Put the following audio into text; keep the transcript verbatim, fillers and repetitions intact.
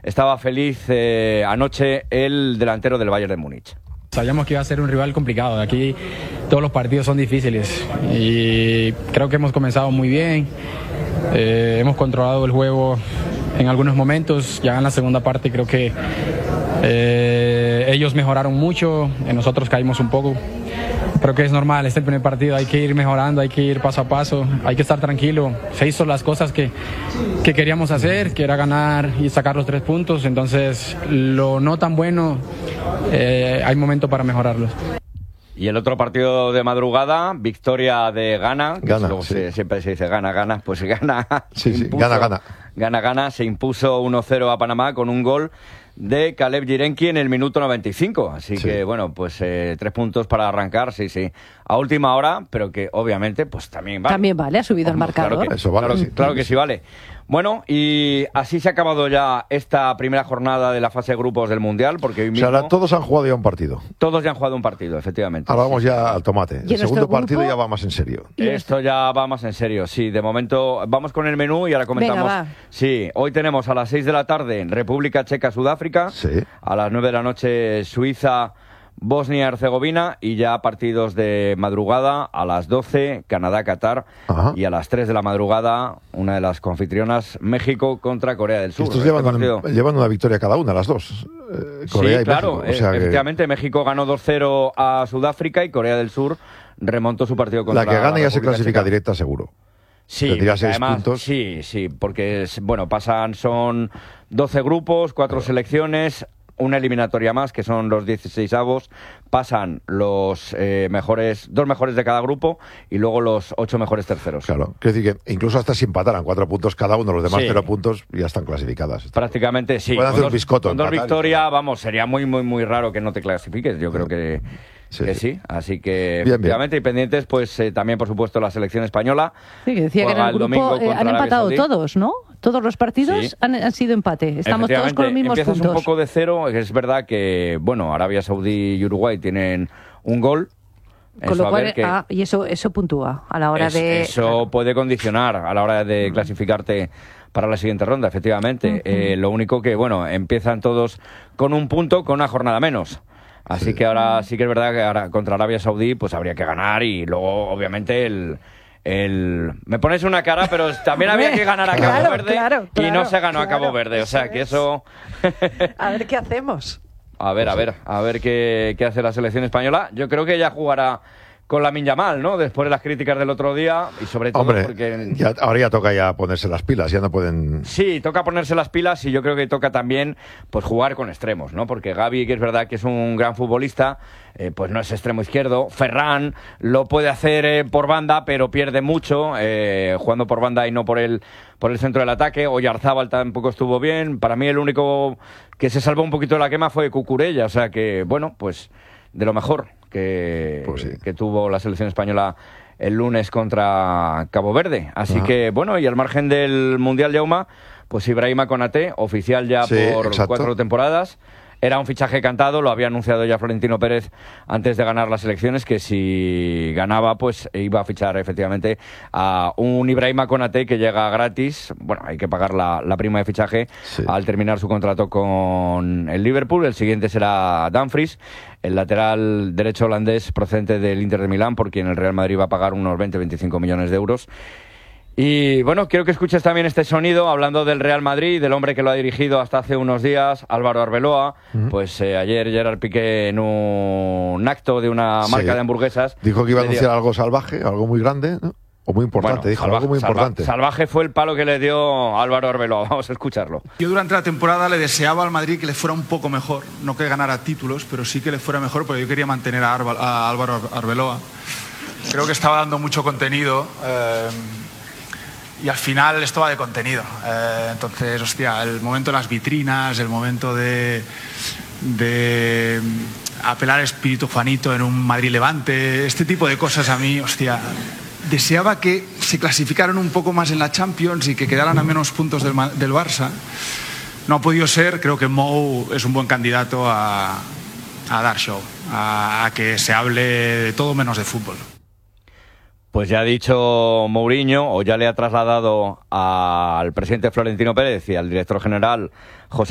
estaba feliz eh, anoche el delantero del Bayern de Múnich. Sabíamos que iba a ser un rival complicado. Aquí todos los partidos son difíciles y creo que hemos comenzado muy bien. Eh, hemos controlado el juego en algunos momentos. Ya en la segunda parte creo que eh, ellos mejoraron mucho, nosotros caímos un poco. Creo que es normal, este es el primer partido, hay que ir mejorando, hay que ir paso a paso, hay que estar tranquilo. Se hizo las cosas que, que queríamos hacer, que era ganar y sacar los tres puntos, entonces lo no tan bueno, eh, hay momento para mejorarlo. Y el otro partido de madrugada, victoria de Ghana, que Ghana, luego sí. se, siempre se dice Ghana, Ghana, pues Ghana, Sí, sí, impuso, Ghana, Ghana. Ghana, Ghana, se impuso uno cero a Panamá con un gol de Caleb Yirenki en el minuto noventa y cinco. Así Sí. que, bueno, pues eh, tres puntos para arrancar, sí, sí. A última hora, pero que obviamente, pues también vale. También vale, ha subido el Hombre, marcador. Claro que, Eso vale, claro, sí. claro que sí vale. Bueno, y así se ha acabado ya esta primera jornada de la fase de grupos del Mundial, porque hoy O mismo sea, ahora todos han jugado ya un partido. todos ya han jugado un partido, efectivamente. Ahora vamos Sí. ya al tomate. ¿Y El en nuestro segundo partido grupo? ya va más en serio. Y Esto ya va más en serio, sí. De momento vamos con el menú y ahora comentamos. Venga, va. Sí, hoy tenemos a las seis de la tarde República Checa, Sudáfrica. Sí. A las nueve de la noche Suiza, Bosnia y Herzegovina. Y ya partidos de madrugada a las doce Canadá, Qatar. Ajá. Y a las tres de la madrugada una de las confitrionas, México contra Corea del Sur. Estos Este llevan, partido- llevan una victoria cada una, las dos. Eh, Corea sí, y claro, México. O sea eh, que efectivamente México ganó dos cero a Sudáfrica y Corea del Sur remontó su partido contra la que gane ya se República clasifica Checa. directa seguro. Sí, Tendría porque seis además, puntos. sí, sí, porque es, bueno, pasan, son doce grupos, cuatro selecciones, una eliminatoria más, que son los dieciseisavos, pasan los eh, mejores, dos mejores de cada grupo y luego los ocho mejores terceros. Claro. Quiero decir que incluso hasta si empataran cuatro puntos cada uno, los demás Sí. cero puntos ya están clasificadas. Prácticamente sí. Pueden Con hacer un dos, biscoto, con dos empatar y victorias, todo. vamos, sería muy, muy, muy raro que no te clasifiques. Yo creo que Sí, que sí. sí. Así que, Bien, efectivamente, y pendientes, pues eh, también, por supuesto, la selección española. Sí, que decía que en Juega el el domingo grupo eh, contra han Arabia empatado Saudí. todos, ¿no? Todos los partidos Sí. han, han sido empate. Estamos todos con los Efectivamente, mismos empiezas puntos. un poco de cero. Es verdad que, bueno, Arabia Saudí y Uruguay tienen un gol. Con Eso, lo a cual, ver que- ah, y eso, eso puntúa a la hora es- de... Eso puede condicionar a la hora de clasificarte para la siguiente ronda, efectivamente. Ujú. Eh, lo único que, bueno, empiezan todos con un punto, con una jornada menos. Así Sí. que ahora sí que es verdad que ahora contra Arabia Saudí pues habría que ganar y luego, obviamente, el... El... Me pones una cara, pero también había que ganar a Cabo Claro, Verde claro, y no claro, se ganó a Cabo claro, Verde. O sea eso que es. eso... A ver qué hacemos. A ver, a ver, a ver qué, qué hace la selección española. Yo creo que ya jugará con Lamine Yamal, ¿no? Después de las críticas del otro día y sobre todo Hombre, porque... ya- ahora ya toca ya ponerse las pilas, ya no pueden... Sí, toca ponerse las pilas y yo creo que toca también pues jugar con extremos, ¿no? Porque Gavi, que es verdad que es un gran futbolista, eh, pues no es extremo izquierdo. Ferran lo puede hacer eh, por banda, pero pierde mucho eh, jugando por banda y no por el por el centro del ataque. Oyarzábal tampoco estuvo bien. Para mí el único que se salvó un poquito de la quema fue Cucurella, o sea que, bueno, pues de lo mejor que, Pues sí. que tuvo la selección española el lunes contra Cabo Verde. Así Ajá. que, bueno, y al margen del Mundial Yauma, pues Ibrahima Konaté, oficial ya Sí, por exacto. cuatro temporadas. Era un fichaje cantado, lo había anunciado ya Florentino Pérez antes de ganar las elecciones, que si ganaba, pues iba a fichar efectivamente a un Ibrahima Konaté que llega gratis. Bueno, hay que pagar la, la prima de fichaje Sí. al terminar su contrato con el Liverpool. El siguiente será Dumfries, el lateral derecho holandés procedente del Inter de Milán, por quien el Real Madrid va a pagar unos veinte a veinticinco millones de euros. Y bueno, quiero que escuches también este sonido, hablando del Real Madrid, del hombre que lo ha dirigido hasta hace unos días, Álvaro Arbeloa. Ujú. Pues eh, ayer Gerard Piqué, en un acto de una Sí. marca de hamburguesas, Dijo que iba a le dio- anunciar algo salvaje, algo muy grande, ¿no? O muy importante, Bueno, dijo, salvaje, algo muy salva- importante. salvaje fue el palo que le dio Álvaro Arbeloa. Vamos a escucharlo. Yo durante la temporada le deseaba al Madrid que le fuera un poco mejor, no que ganara títulos, pero sí que le fuera mejor, porque yo quería mantener a, Arba- a Álvaro Arbeloa. Creo que estaba dando mucho contenido eh, y al final esto va de contenido. Eh, entonces, hostia, el momento de las vitrinas, el momento de, de apelar al espíritu Juanito en un Madrid-Levante, este tipo de cosas a mí, hostia... Deseaba que se clasificaran un poco más en la Champions y que quedaran a menos puntos del, Ma- del Barça. No ha podido ser, creo que Mou es un buen candidato a, a dar show, a, a que se hable de todo menos de fútbol. Pues ya ha dicho Mourinho, o ya le ha trasladado al presidente Florentino Pérez y al director general José